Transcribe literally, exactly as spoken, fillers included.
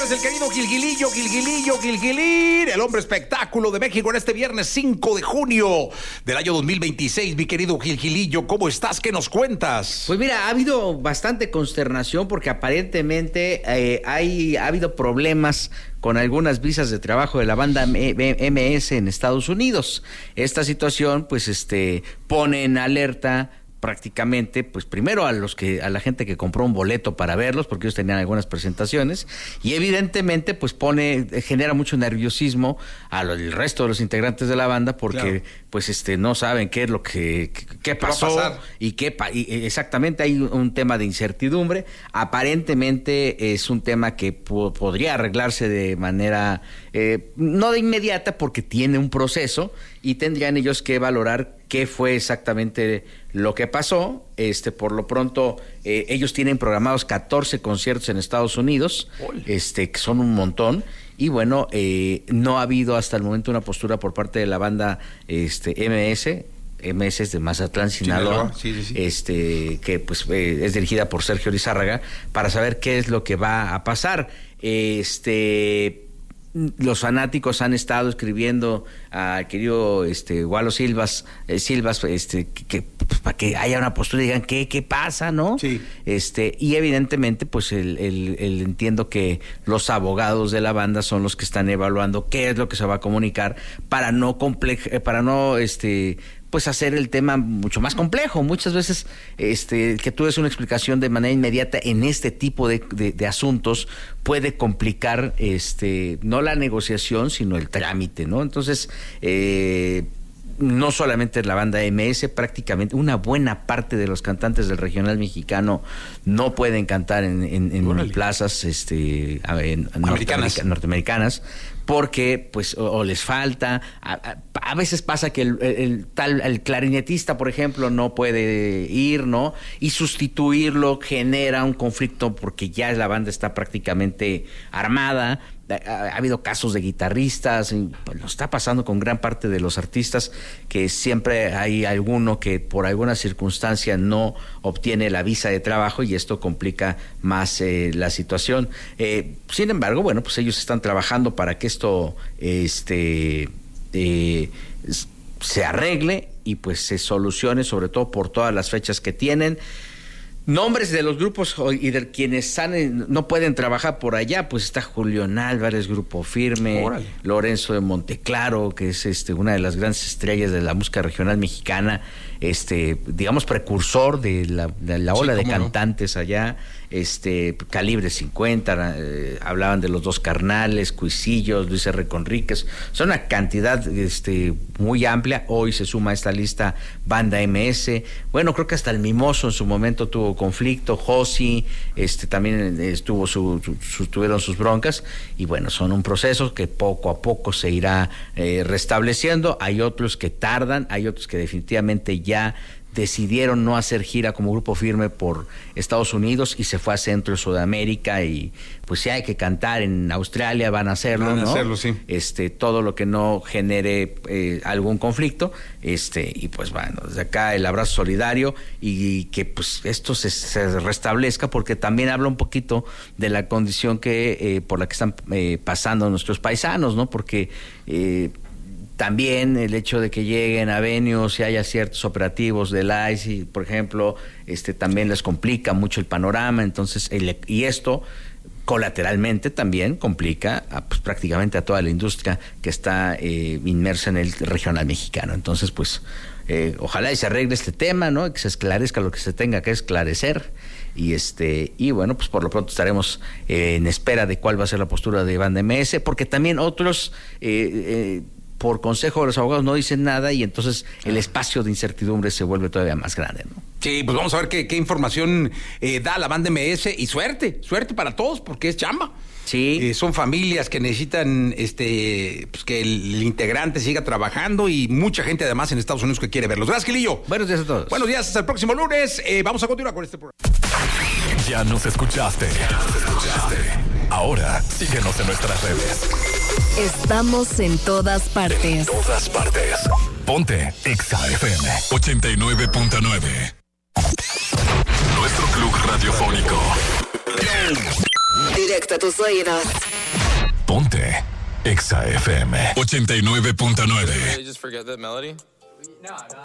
señores, el querido Gilgilillo, Gilgilillo, Gilgilín, el hombre espectáculo de México en este viernes cinco de junio del año dos mil veintiséis. Mi querido Gilgilillo, ¿cómo estás? ¿Qué nos cuentas? Pues mira, ha habido bastante consternación porque aparentemente eh, hay, ha habido problemas con algunas visas de trabajo de la banda M S en Estados Unidos. Esta situación, pues, este, pone en alerta prácticamente, pues primero a los que a la gente que compró un boleto para verlos, porque ellos tenían algunas presentaciones, y evidentemente pues pone, genera mucho nerviosismo al resto de los integrantes de la banda, porque claro, pues este no saben qué es lo que qué pasó y qué y exactamente hay un tema de incertidumbre. Aparentemente es un tema que po- podría arreglarse de manera eh, no de inmediata, porque tiene un proceso y tendrían ellos que valorar qué fue exactamente lo que pasó. Este, por lo pronto, eh, ellos tienen programados catorce conciertos en Estados Unidos, este, que son un montón, y bueno, eh, no ha habido hasta el momento una postura por parte de la banda este, M S. M S es de Mazatlán, Sinaloa, sí, sí, sí. este, que pues eh, es dirigida por Sergio Lizárraga, para saber qué es lo que va a pasar. Este... Los fanáticos han estado escribiendo al querido este Walo Silvas, eh, Silvas, este, que, que pues, para que haya una postura y digan qué, qué pasa, ¿no? Sí. Este, y evidentemente, pues el, el, el entiendo que los abogados de la banda son los que están evaluando qué es lo que se va a comunicar para no compleja, para no este pues hacer el tema mucho más complejo. Muchas veces este que tú des una explicación de manera inmediata en este tipo de, de, de asuntos puede complicar este no la negociación, sino el trámite, ¿no? Entonces, eh, no solamente la banda M S, prácticamente una buena parte de los cantantes del regional mexicano no pueden cantar en, en, en plazas este, en, norteamericanas. norteamericanas porque pues o, o les falta, a, a, a veces pasa que el, el, el tal el clarinetista, por ejemplo, no puede ir, ¿no? Y sustituirlo genera un conflicto porque ya la banda está prácticamente armada. Ha, ha habido casos de guitarristas, y pues, lo está pasando con gran parte de los artistas, que siempre hay alguno que por alguna circunstancia no obtiene la visa de trabajo y esto complica más eh, la situación. Eh, sin embargo, bueno, pues ellos están trabajando para que esto este eh, se arregle y pues se solucione, sobre todo por todas las fechas que tienen. Nombres de los grupos y de quienes han, no pueden trabajar por allá, pues está Julián Álvarez, Grupo Firme, Órale. Lorenzo de Monteclaro, que es este una de las grandes estrellas de la música regional mexicana, este digamos precursor de la, de la ola sí, de cantantes no. allá, este Calibre cincuenta, eh, hablaban de Los Dos Carnales, Cuisillos, Luis R. Conríquez, son una cantidad este muy amplia. Hoy se suma a esta lista Banda M S, bueno, creo que hasta el Mimoso en su momento tuvo conflicto, Josi, este también estuvo su, su, su tuvieron sus broncas, y bueno, son un proceso que poco a poco se irá eh, restableciendo. Hay otros que tardan, hay otros que definitivamente ya decidieron no hacer gira como Grupo Firme por Estados Unidos y se fue a Centro y Sudamérica, y pues si hay que cantar en Australia van a hacerlo, van a ¿no? hacerlo, sí. Este, todo lo que no genere eh, algún conflicto, este, y pues bueno, desde acá el abrazo solidario y, y que pues esto se, se restablezca, porque también habla un poquito de la condición que eh, por la que están eh, pasando nuestros paisanos, ¿no? Porque eh, también el hecho de que lleguen a venues y haya ciertos operativos del I C E, por ejemplo, este también les complica mucho el panorama. Entonces, el, y esto colateralmente también complica a, pues, prácticamente a toda la industria que está eh, inmersa en el regional mexicano. Entonces, pues, eh, ojalá y se arregle este tema, ¿no? Que se esclarezca lo que se tenga que esclarecer. Y este y bueno, pues por lo pronto estaremos eh, en espera de cuál va a ser la postura de Banda M S, porque también otros eh, eh, por consejo de los abogados no dicen nada, y entonces el espacio de incertidumbre se vuelve todavía más grande, ¿no? Sí, pues vamos a ver qué, qué información eh, da la banda M S, y suerte, suerte para todos, porque es chamba. Sí. Eh, son familias que necesitan este pues que el, el integrante siga trabajando, y mucha gente además en Estados Unidos que quiere verlos. Gracias, Gilillo. Buenos días a todos. Buenos días, hasta el próximo lunes. Eh, vamos a continuar con este programa. Ya nos escuchaste. Ya nos escuchaste. Ahora síguenos en nuestras redes. Estamos en todas partes. En todas partes. Ponte Exa F M ochenta y nueve punto nueve. Nuestro club radiofónico. Directo a tus oídos. Ponte Exa F M ochenta y nueve punto nueve. Just forget that melody?